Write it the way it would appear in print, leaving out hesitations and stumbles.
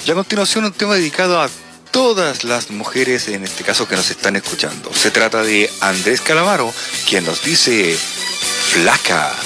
Y a continuación un tema dedicado a todas las mujeres, en este caso, que nos están escuchando. Se trata de Andrés Calamaro, quien nos dice: flaca.